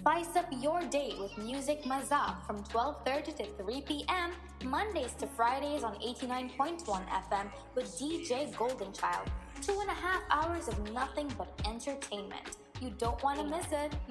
Spice up your day with Music Mazak from 12:30 to 3 p.m. Mondays to Fridays on 89.1 FM with DJ Goldenchild. 2.5 hours of nothing but entertainment. You don't want to miss it.